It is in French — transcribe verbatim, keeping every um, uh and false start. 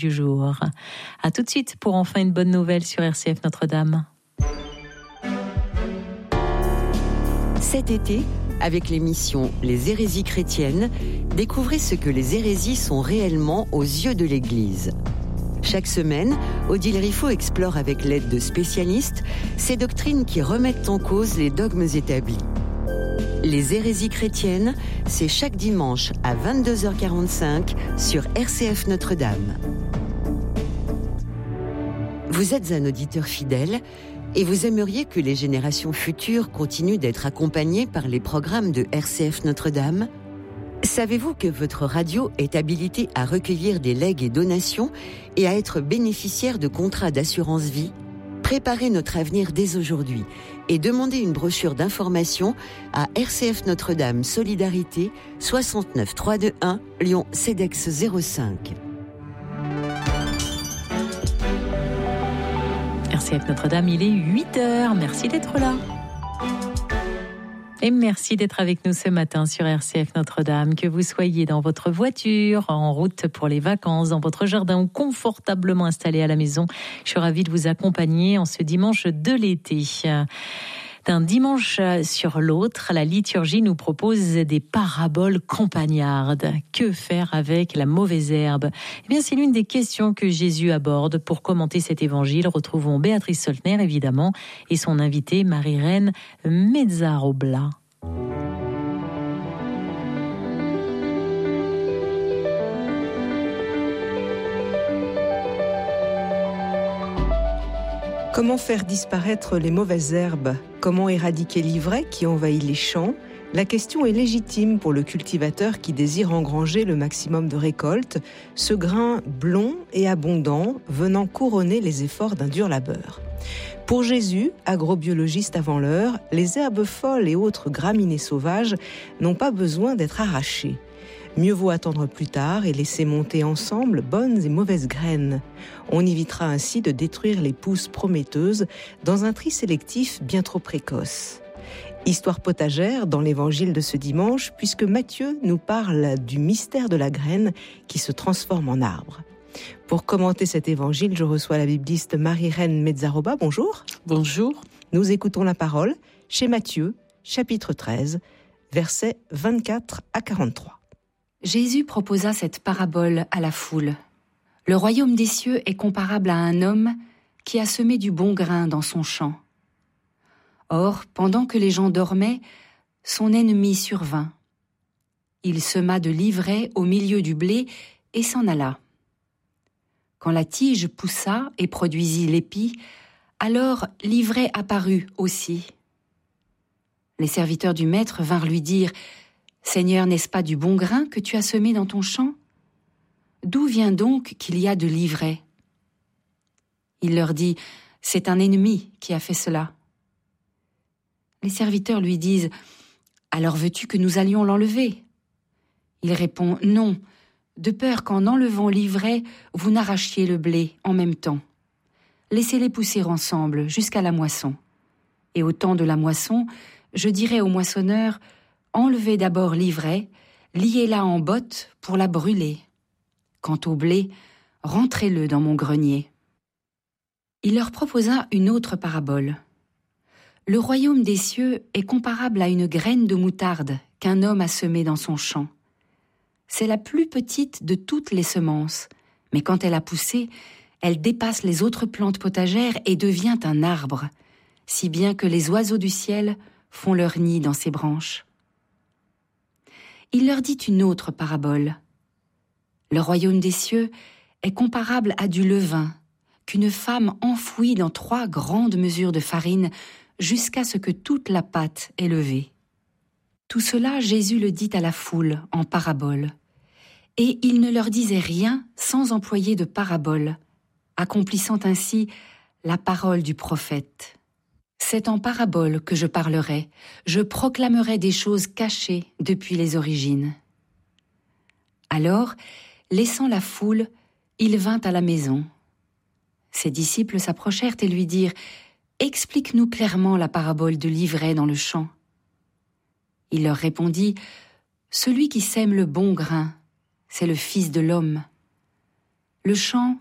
du jour. À tout de suite pour enfin une bonne nouvelle sur R C F Notre-Dame. Cet été, avec l'émission Les hérésies chrétiennes, découvrez ce que les hérésies sont réellement aux yeux de l'Église. Chaque semaine, Odile Riffaut explore avec l'aide de spécialistes ces doctrines qui remettent en cause les dogmes établis. Les hérésies chrétiennes, c'est chaque dimanche à vingt-deux heures quarante-cinq sur R C F Notre-Dame. Vous êtes un auditeur fidèle et vous aimeriez que les générations futures continuent d'être accompagnées par les programmes de R C F Notre-Dame ? Savez-vous que votre radio est habilitée à recueillir des legs et donations et à être bénéficiaire de contrats d'assurance vie ? Préparez notre avenir dès aujourd'hui et demandez une brochure d'information à R C F Notre-Dame Solidarité soixante-neuf trois cent vingt-et-un Lyon CEDEX zéro cinq. R C F Notre-Dame, il est huit heures. Merci d'être là. Et merci d'être avec nous ce matin sur R C F Notre-Dame. Que vous soyez dans votre voiture, en route pour les vacances, dans votre jardin ou confortablement installé à la maison, je suis ravie de vous accompagner en ce dimanche de l'été. D'un dimanche sur l'autre, la liturgie nous propose des paraboles campagnardes. Que faire avec la mauvaise herbe ? Eh bien, c'est l'une des questions que Jésus aborde pour commenter cet évangile. Retrouvons Béatrice Soltner, évidemment, et son invitée Marie-Reine Mezzarobla. Comment faire disparaître les mauvaises herbes ? Comment éradiquer l'ivraie qui envahit les champs ? La question est légitime pour le cultivateur qui désire engranger le maximum de récoltes, ce grain blond et abondant venant couronner les efforts d'un dur labeur. Pour Jésus, agrobiologiste avant l'heure, les herbes folles et autres graminées sauvages n'ont pas besoin d'être arrachées. Mieux vaut attendre plus tard et laisser monter ensemble bonnes et mauvaises graines. On évitera ainsi de détruire les pousses prometteuses dans un tri sélectif bien trop précoce. Histoire potagère dans l'évangile de ce dimanche, puisque Matthieu nous parle du mystère de la graine qui se transforme en arbre. Pour commenter cet évangile, je reçois la bibliste Marie-Reine Mezzarobla. Bonjour. Bonjour. Nous écoutons la parole chez Matthieu, chapitre treize, versets vingt-quatre à quarante-trois. Jésus proposa cette parabole à la foule. Le royaume des cieux est comparable à un homme qui a semé du bon grain dans son champ. Or, pendant que les gens dormaient, son ennemi survint. Il sema de l'ivraie au milieu du blé et s'en alla. Quand la tige poussa et produisit l'épi, alors l'ivraie apparut aussi. Les serviteurs du maître vinrent lui dire « Seigneur, n'est-ce pas du bon grain que tu as semé dans ton champ ? D'où vient donc qu'il y a de l'ivraie ?» Il leur dit « C'est un ennemi qui a fait cela. » Les serviteurs lui disent « Alors veux-tu que nous allions l'enlever ?» Il répond « Non, de peur qu'en enlevant l'ivraie, vous n'arrachiez le blé en même temps. Laissez-les pousser ensemble jusqu'à la moisson. Et au temps de la moisson, je dirai au moissonneur « Enlevez d'abord l'ivraie, liez-la en botte pour la brûler. Quant au blé, rentrez-le dans mon grenier. » Il leur proposa une autre parabole. Le royaume des cieux est comparable à une graine de moutarde qu'un homme a semée dans son champ. C'est la plus petite de toutes les semences, mais quand elle a poussé, elle dépasse les autres plantes potagères et devient un arbre, si bien que les oiseaux du ciel font leur nid dans ses branches. Il leur dit une autre parabole. Le royaume des cieux est comparable à du levain qu'une femme enfouit dans trois grandes mesures de farine jusqu'à ce que toute la pâte est levée. Tout cela, Jésus le dit à la foule en parabole. Et il ne leur disait rien sans employer de parabole, accomplissant ainsi la parole du prophète. C'est en parabole que je parlerai, je proclamerai des choses cachées depuis les origines. Alors, laissant la foule, il vint à la maison. Ses disciples s'approchèrent et lui dirent « Explique-nous clairement la parabole de l'ivraie dans le champ. » Il leur répondit « Celui qui sème le bon grain, c'est le Fils de l'homme. Le chant